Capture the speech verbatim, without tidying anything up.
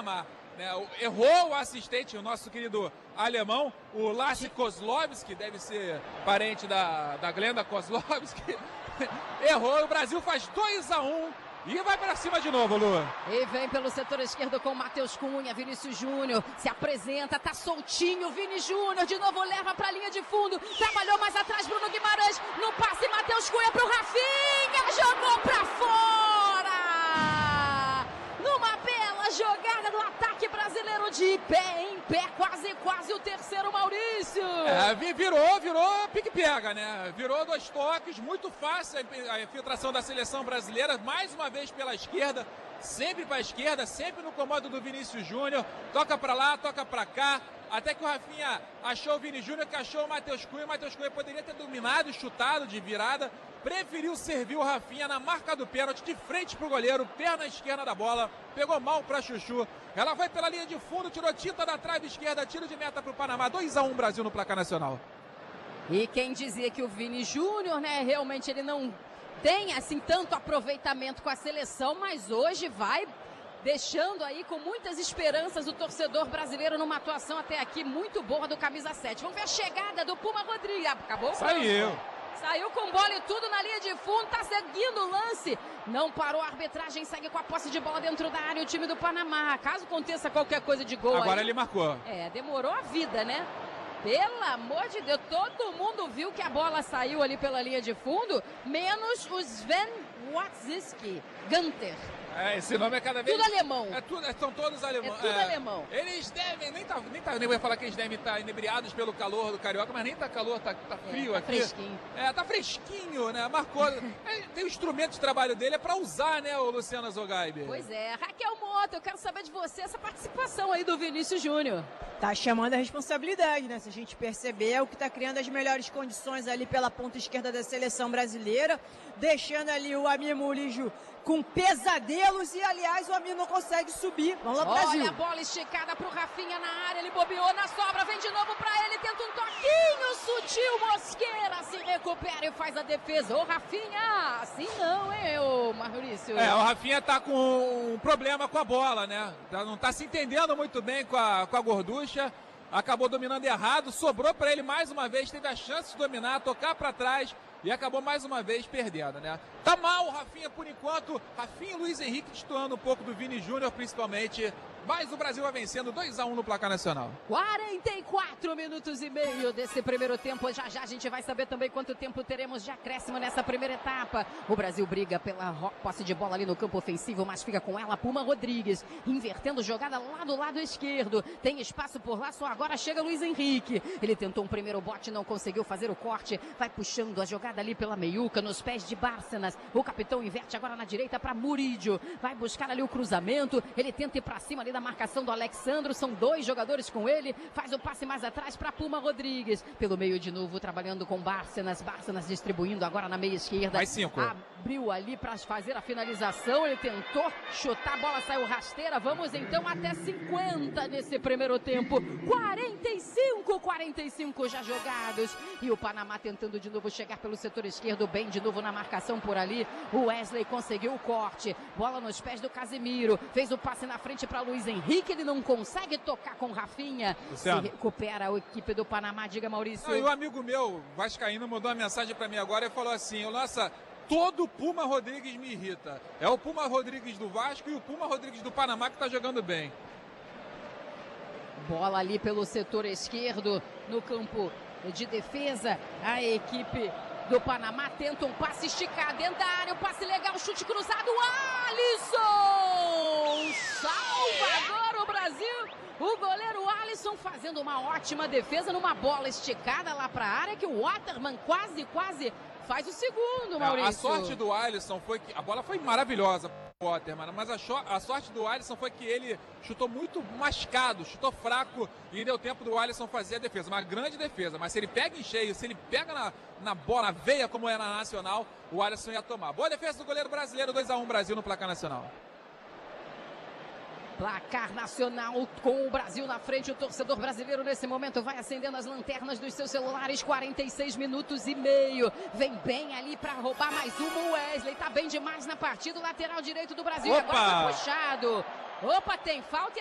Panamá. Né? Errou o assistente, o nosso querido alemão, o Lasse Kozlowski, deve ser parente da, da Glenda Kozlowski. Errou, o Brasil faz dois a um. E vai pra cima de novo, Lu. E vem pelo setor esquerdo com o Matheus Cunha, Vinícius Júnior se apresenta, tá soltinho, Vini Júnior de novo leva pra linha de fundo, trabalhou mais atrás, Bruno Guimarães, no passe, Matheus Cunha pro Rafinha, jogou pra fora! Numa bela jogada do ataque brasileiro de pé em pé, quase, quase o terceiro, Maurício. É, virou, virou pique-pega, né? Virou dois toques, muito fácil a infiltração da seleção brasileira, mais uma vez pela esquerda, sempre para a esquerda, sempre no comando do Vinícius Júnior, toca para lá, toca para cá, até que o Rafinha achou o Vini Júnior, que achou o Matheus Cunha, o Matheus Cunha poderia ter dominado e chutado de virada, preferiu servir o Rafinha na marca do pênalti, de frente pro goleiro, perna esquerda da bola, pegou mal pra Chuchu, ela foi pela linha de fundo, tirou tinta da trave esquerda, tiro de meta pro Panamá, dois a um Brasil no placar nacional. E quem dizia que o Vini Júnior, né, realmente ele não tem assim tanto aproveitamento com a seleção, mas hoje vai deixando aí com muitas esperanças o torcedor brasileiro numa atuação até aqui muito boa do camisa sete. Vamos ver a chegada do Puma Rodrigues. Acabou o Saiu. Saiu com bola e tudo na linha de fundo, tá seguindo o lance. Não parou a arbitragem, segue com a posse de bola dentro da área o time do Panamá. Caso aconteça qualquer coisa de gol agora aí, ele marcou. É, demorou a vida, né? Pelo amor de Deus, todo mundo viu que a bola saiu ali pela linha de fundo, menos o Sven Wawzinski Gunter. É, esse nome é cada vez... Tudo alemão. É tudo, são todos alemães. É tudo é, alemão. Eles devem, nem tá, nem tá, nem vou falar que eles devem estar inebriados pelo calor do Carioca, mas nem tá calor, tá, tá frio é, tá aqui. Fresquinho. É, tá fresquinho, né? Marcou. É, tem o instrumento de trabalho dele, é pra usar, né, o Luciano Zogaibe? Pois é. Raquel Mota, eu quero saber de você essa participação aí do Vinícius Júnior. Tá chamando a responsabilidade, né? Se a gente perceber, é o que tá criando as melhores condições ali pela ponta esquerda da seleção brasileira, deixando ali o Amir Murillo com pesadelos e, aliás, o Amir não consegue subir. Vamos lá, Brasil. Olha a bola esticada pro Rafinha na área, ele bobeou na sobra, vem de novo pra ele, tenta um toquinho sutil, Mosqueira se recupera e faz a defesa. Ô, Rafinha, assim não, hein, ô, Maurício? É, o Rafinha tá com um problema com a bola, né? Não tá se entendendo muito bem com a, com a gorducha. Acabou dominando errado, sobrou para ele mais uma vez, teve a chance de dominar, tocar para trás e acabou mais uma vez perdendo, né? Tá mal o Rafinha por enquanto, Rafinha e Luiz Henrique destoando um pouco do Vini Júnior principalmente, mas o Brasil vai vencendo dois a um no placar nacional. quarenta e quatro minutos e meio desse primeiro tempo, já já a gente vai saber também quanto tempo teremos de acréscimo nessa primeira etapa. O Brasil briga pela posse de bola ali no campo ofensivo, mas fica com ela Puma Rodrigues, invertendo jogada lá do lado esquerdo, tem espaço por lá, só agora chega Luiz Henrique, ele tentou um primeiro bote, não conseguiu fazer o corte, vai puxando a jogada ali pela meiuca, nos pés de Bárcenas, o capitão inverte agora na direita para Murillo, vai buscar ali o cruzamento, ele tenta ir para cima ali da marcação do Alexandro, são dois jogadores com ele, faz o passe mais atrás para Puma Rodrigues, pelo meio de novo, trabalhando com Bárcenas, Bárcenas distribuindo agora na meia esquerda, mais cinco. Abriu ali para fazer a finalização, ele tentou chutar, a bola saiu rasteira, vamos então até cinquenta nesse primeiro tempo, quarenta e cinco, quarenta e cinco já jogados, e o Panamá tentando de novo chegar pelo setor esquerdo, bem de novo na marcação por ali, o Wesley conseguiu o corte, bola nos pés do Casemiro, fez o passe na frente para Luiz Henrique, ele não consegue tocar com Rafinha, Luciano. Se recupera a equipe do Panamá, diga Maurício. Não, e um amigo meu, vascaíno, mandou uma mensagem para mim agora e falou assim, nossa, todo Puma Rodrigues me irrita, é o Puma Rodrigues do Vasco e o Puma Rodrigues do Panamá que tá jogando bem. Bola ali pelo setor esquerdo, no campo de defesa, a equipe do Panamá tenta um passe esticado dentro da área, um passe legal, chute cruzado, Alisson! Salva agora o Brasil, o goleiro Alisson fazendo uma ótima defesa numa bola esticada lá para a área que o Waterman quase, quase faz o segundo, Maurício. A sorte do Alisson foi que a bola foi maravilhosa, Waterman, mas a, a sorte do Alisson foi que ele chutou muito mascado, chutou fraco e deu tempo do Alisson fazer a defesa, uma grande defesa, mas se ele pega em cheio, se ele pega na, na bola, na veia como é na Nacional, o Alisson ia tomar. Boa defesa do goleiro brasileiro, dois a um Brasil no placar nacional. Placar nacional com o Brasil na frente, o torcedor brasileiro nesse momento vai acendendo as lanternas dos seus celulares, quarenta e seis minutos e meio, vem bem ali para roubar mais uma, o Wesley tá bem demais na partida, o lateral direito do Brasil, Opa! agora tá puxado, opa, tem falta e